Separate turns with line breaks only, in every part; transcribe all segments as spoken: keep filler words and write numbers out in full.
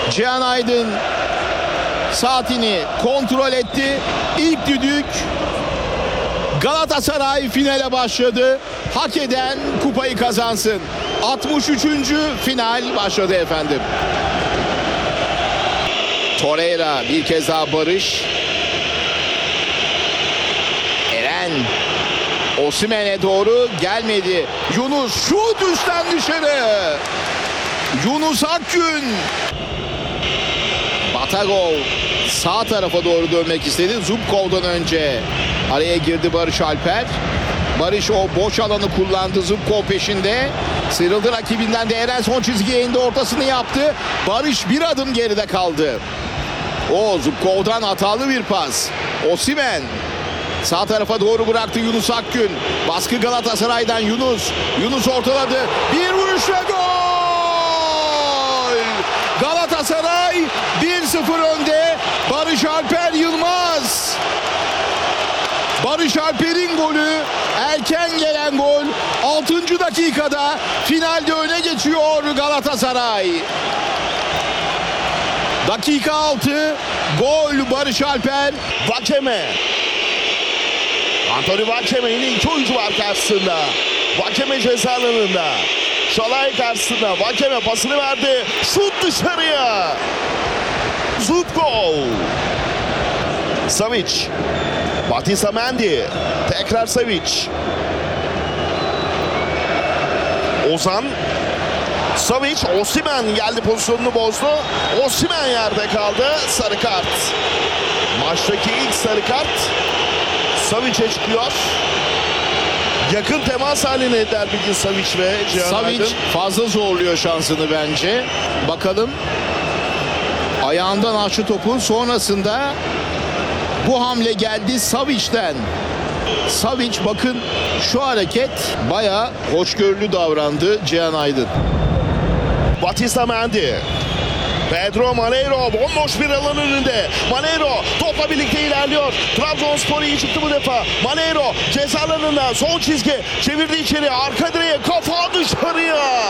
Cihan Aydın saatini kontrol etti. İlk düdük, Galatasaray finale başladı. Hak eden kupayı kazansın. altmış üçüncü final başladı efendim. Torreira, bir kez daha Barış. Eren Osimhen'e doğru gelmedi. Yunus şut üstten dışarı. Yunus Akgün. Batagov sağ tarafa doğru dönmek istedi. Zubkov'dan önce araya girdi Barış Alper. Barış o boş alanı kullandı. Zubkov peşinde. Sıyrıldı rakibinden de. Eren son çizgiye indi. Ortasını yaptı. Barış bir adım geride kaldı. O Zubkov'dan hatalı bir pas. Osimhen sağ tarafa doğru bıraktı Yunus Akgün. Baskı Galatasaray'dan Yunus. Yunus ortaladı. Bir vuruşla gol! Galatasaray bir sıfır önde. Barış Alper Yılmaz. Barış Alper'in golü, erken gelen gol. altıncı dakikada finalde öne geçiyor Galatasaray. Dakika altı, gol Barış Alper.
Vakeme. Anthony Vakeme, yine iki oyuncu var karşısında. Vakeme ceza alanında. Şalay karşısında. Vakeme pasını verdi. Şut dışarıya. Zubkov. Savic. Batista Mendy. Tekrar Savic. Ozan. Savic. Osimhen geldi, pozisyonunu bozdu. Osimhen yerde kaldı. Sarı kart. Maçtaki ilk sarı kart Savic'e çıkıyor. Yakın temas haline eder bir gün Savic ve Cihan
Savic
Aydın.
fazla zorluyor şansını bence. Bakalım. Ayağından açtı topu. Sonrasında bu hamle geldi Savic'ten. Savic, bakın şu hareket bayağı hoşgörülü davrandı Cihan Aydın.
Batista Mendy. Pedro Maneiro bomboş bir alan önünde. Maneiro topla birlikte ilerliyor. Trabzonspor iyi çıktı bu defa. Maneiro ceza alanında son çizgi. Çevirdi içeri. Arka direğe, kafa dışarıya.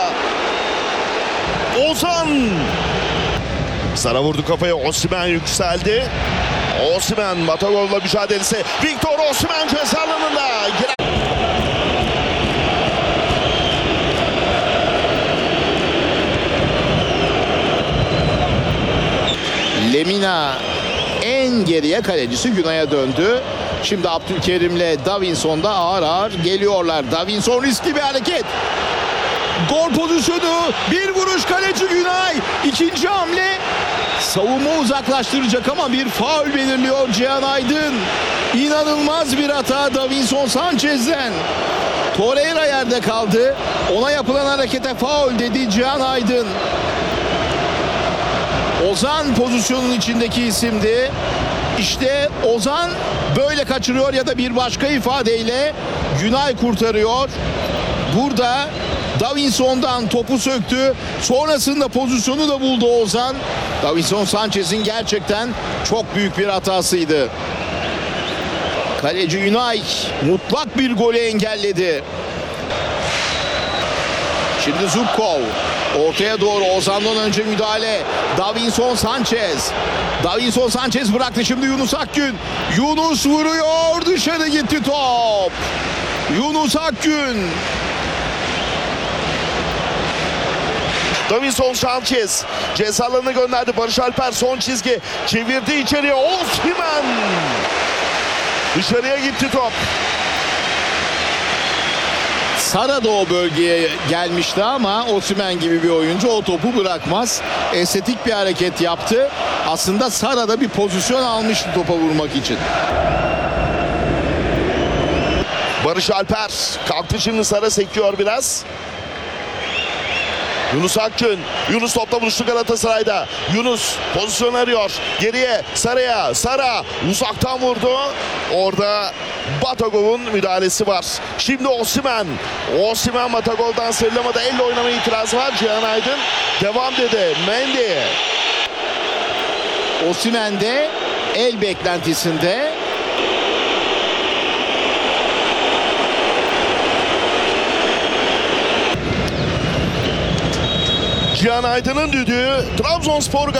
Ozan. Sara vurdu kafaya. Osimhen yükseldi. Osimhen Batagov'la mücadelesi. Victor Osimhen ceza alanında.
Lemina en geriye, kalecisi Günay'a döndü. Şimdi Abdülkerim'le Davinson da ağır ağır geliyorlar. Davinson riskli bir hareket. Gol pozisyonu, bir vuruş, kaleci Günay. İkinci hamle savunma uzaklaştıracak ama bir faul belirliyor Cihan Aydın. İnanılmaz bir hata Davinson Sanchez'den. Torreira yerde kaldı. Ona yapılan harekete faul dedi Cihan Aydın. Ozan pozisyonun içindeki isimdi. İşte Ozan böyle kaçırıyor ya da bir başka ifadeyle Günay kurtarıyor. Burada Davinson'dan topu söktü. Sonrasında pozisyonu da buldu Ozan. Davinson Sanchez'in gerçekten çok büyük bir hatasıydı. Kaleci Günay mutlak bir golü engelledi. Şimdi Zubkov ortaya doğru, Ozan'dan önce müdahale. Davinson Sanchez. Davinson Sanchez bıraktı şimdi Yunus Akgün. Yunus vuruyor, dışarı gitti top. Yunus Akgün.
Davinson Sanchez ceza alanına gönderdi. Barış Alper son çizgi. Çevirdi içeriye. Osimhen. Dışarıya gitti top.
Sara da o bölgeye gelmişti ama Osimhen gibi bir oyuncu o topu bırakmaz. Estetik bir hareket yaptı. Aslında Sara da bir pozisyon almıştı topa vurmak için.
Barış Alper kalktı, şimdi Sara sekiyor biraz. Yunus Akgün. Yunus topla buluştu Galatasaray'da. Yunus pozisyon arıyor. Geriye Sara'ya. Sara uzaktan vurdu. Orada Batagov'un müdahalesi var. Şimdi Osimhen. Osimhen Batagov'dan sıyrılamadı. Elle oynamaya itirazı var. Cihan Aydın devam dedi. Mendy.
Osimhen de el beklentisinde.
Cihan Aydın'ın düdüğü Trabzonspor